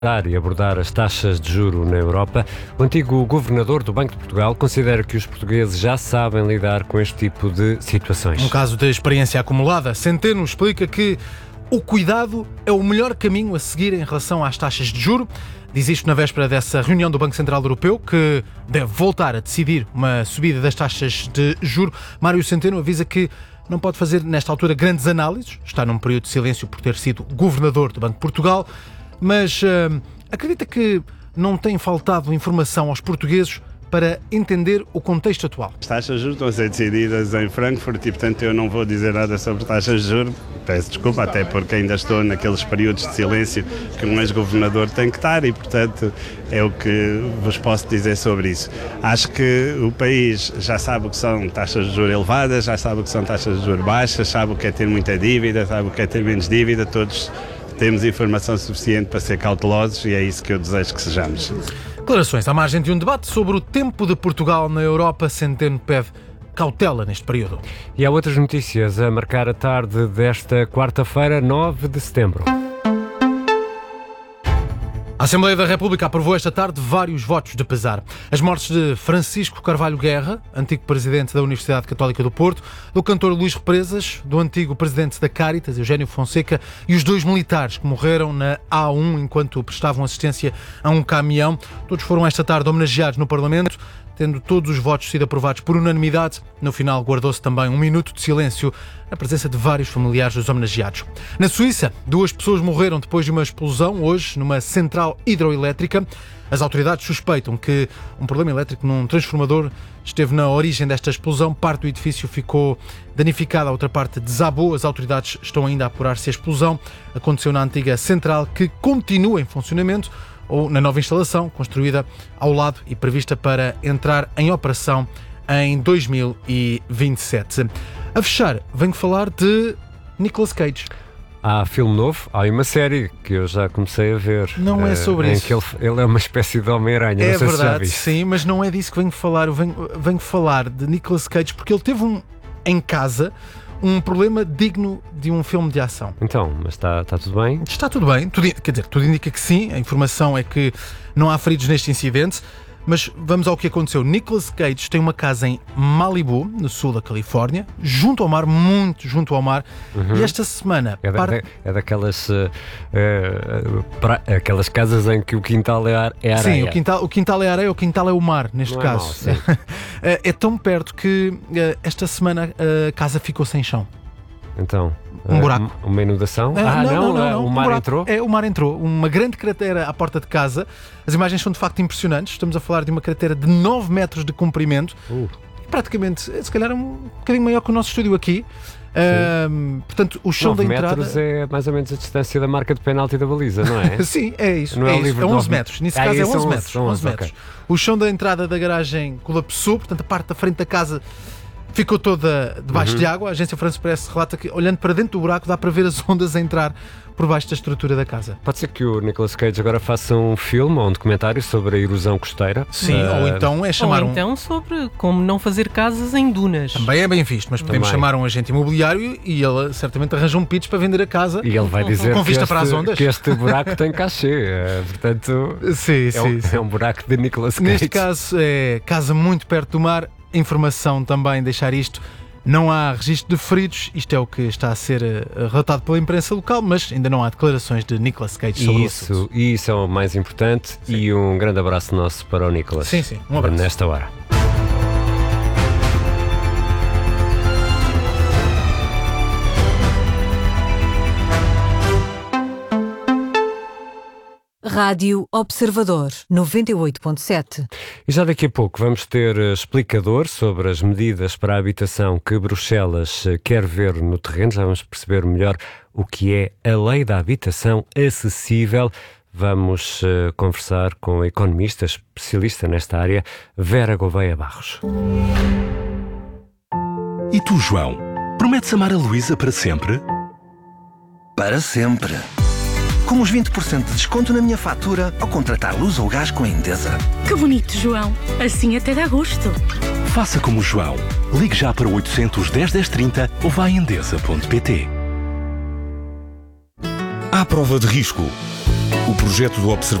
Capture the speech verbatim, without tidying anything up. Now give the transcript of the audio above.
e abordar as taxas de juro na Europa, o antigo governador do Banco de Portugal considera que os portugueses já sabem lidar com este tipo de situações. Um caso de experiência acumulada, Centeno explica que o cuidado é o melhor caminho a seguir em relação às taxas de juro. Diz isto na véspera dessa reunião do Banco Central Europeu, que deve voltar a decidir uma subida das taxas de juro. Mário Centeno avisa que não pode fazer, nesta altura, grandes análises. Está num período de silêncio por ter sido governador do Banco de Portugal. Mas uh, acredita que não tem faltado informação aos portugueses para entender o contexto atual. As taxas de juros estão a ser decididas em Frankfurt e, portanto, eu não vou dizer nada sobre taxas de juros. Peço desculpa, até porque ainda estou naqueles períodos de silêncio que um ex-governador tem que estar e, portanto, é o que vos posso dizer sobre isso. Acho que o país já sabe o que são taxas de juros elevadas, já sabe o que são taxas de juros baixas, sabe o que é ter muita dívida, sabe o que é ter menos dívida, todos temos informação suficiente para ser cautelosos e é isso que eu desejo que sejamos. Declarações à margem de um debate sobre o tempo de Portugal na Europa. Centeno pede cautela neste período. E há outras notícias a marcar a tarde desta quarta-feira, nove de setembro. A Assembleia da República aprovou esta tarde vários votos de pesar. As mortes de Francisco Carvalho Guerra, antigo presidente da Universidade Católica do Porto, do cantor Luís Represas, do antigo presidente da Cáritas, Eugénio Fonseca, e os dois militares que morreram na A um enquanto prestavam assistência a um caminhão. Todos foram esta tarde homenageados no Parlamento, tendo todos os votos sido aprovados por unanimidade. No final, guardou-se também um minuto de silêncio na presença de vários familiares dos homenageados. Na Suíça, duas pessoas morreram depois de uma explosão hoje numa central hidroelétrica. As autoridades suspeitam que um problema elétrico num transformador esteve na origem desta explosão. Parte do edifício ficou danificada, a outra parte desabou. As autoridades estão ainda a apurar se a explosão aconteceu na antiga central, que continua em funcionamento, ou na nova instalação, construída ao lado e prevista para entrar em operação em dois mil e vinte e sete. A fechar, venho falar de Nicolas Cage. Há filme novo, há uma série que eu já comecei a ver. Não é sobre em isso. Que ele, ele é uma espécie de Homem-Aranha. É não sei verdade, se já sim, mas não é disso que venho falar. Eu venho, venho falar de Nicolas Cage porque ele teve um, em casa um problema digno de um filme de ação. Então, mas está, está tudo bem? Está tudo bem, tudo, quer dizer, tudo indica que sim. A informação é que não há feridos neste incidente. Mas vamos ao que aconteceu. Nicolas Cage tem uma casa em Malibu, no sul da Califórnia, junto ao mar, muito junto ao mar. Uhum. E esta semana... É, da, par... é daquelas uh, uh, pra, aquelas casas em que o quintal é, ar, é areia. Sim, o quintal, o quintal é areia, o quintal é o mar, neste Não caso. É, mau, é tão perto que uh, esta semana a casa ficou sem chão. Então, um buraco. Uh, uma inundação? É, ah, não, não, não, não, o um mar buraco. entrou? É, o mar entrou. Uma grande cratera à porta de casa. As imagens são de facto impressionantes. Estamos a falar de uma cratera de nove metros de comprimento. Uh. Praticamente, se calhar, um bocadinho maior que o nosso estúdio aqui. Uh, portanto, o chão da entrada... nove metros é mais ou menos a distância da marca de penalti da baliza, não é? Sim, é isso. Não é, é, isso. É onze metros. Nesse ah, caso é onze, onze metros. onze, onze metros. Okay. O chão da entrada da garagem colapsou, portanto, a parte da frente da casa ficou toda debaixo uhum. de água. A agência France Press relata que, olhando para dentro do buraco, dá para ver as ondas a entrar por baixo da estrutura da casa. Pode ser que o Nicolas Cage agora faça um filme ou um documentário sobre a erosão costeira. Sim, uh... ou então é chamar ou então um... sobre como não fazer casas em dunas. Também é bem visto, mas podemos Também. chamar um agente imobiliário e ele certamente arranja um pitch para vender a casa. E ele vai dizer com vista que, para este, as ondas. que este buraco tem cachê. É, portanto, sim, é, sim, um, sim. é um buraco de Nicolas Cage. Neste caso, é casa muito perto do mar. Informação também, deixar isto. Não há registro de feridos, isto é o que está a ser uh, relatado pela imprensa local, mas ainda não há declarações de Nicolas Cage sobre isso, o assunto. Isso é o mais importante. Sim. E um grande abraço nosso para o Nicolas. Sim, sim, um abraço. Nesta hora. Rádio Observador, noventa e oito ponto sete. E já daqui a pouco vamos ter explicador sobre as medidas para a habitação que Bruxelas quer ver no terreno. Já vamos perceber melhor o que é a Lei da Habitação Acessível. Vamos uh, conversar com a economista especialista nesta área, Vera Gouveia Barros. E tu, João, prometes amar a Luísa para sempre? Para sempre. Com os vinte por cento de desconto na minha fatura ao contratar luz ou gás com a Endesa. Que bonito, João. Assim até dá gosto. Faça como o João. Ligue já para oitocentos, dez, dez, trinta ou vá a endesa ponto pt. À prova de risco. o projeto do Observador